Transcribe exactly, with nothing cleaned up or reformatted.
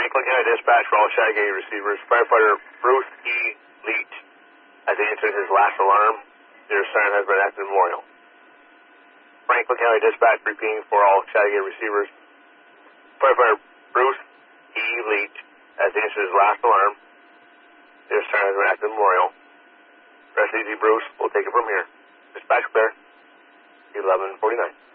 Franklin County Dispatch for all Chattagay receivers. Firefighter Bruce E. Leach has answered his last alarm. Your siren has been active memorial. Franklin County Dispatch repeating for all Chattagay receivers. Firefighter Bruce E. Leach has answered his last alarm. Your siren has been active memorial. Rest easy, Bruce. We'll take it from here. Dispatch clear. eleven forty-nine.